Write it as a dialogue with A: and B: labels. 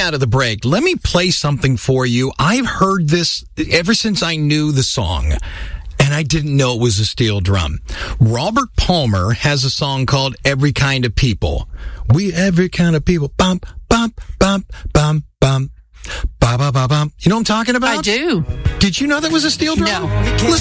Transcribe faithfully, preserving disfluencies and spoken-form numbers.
A: out of the break, let me play something for you. I've heard this ever since I knew the song, and I didn't know it was a steel drum. Robert Palmer has a song called Every Kind of People. We every kind of people. Bump, bump, bump, bump, bump. Ba, ba, ba, bum. You know what I'm talking about?
B: I do.
A: Did you know that was a steel drum?
B: No.
A: Listen.